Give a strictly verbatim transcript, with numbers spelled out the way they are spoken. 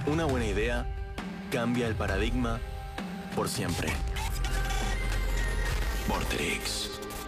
Una buena idea cambia el paradigma por siempre. Vorterix.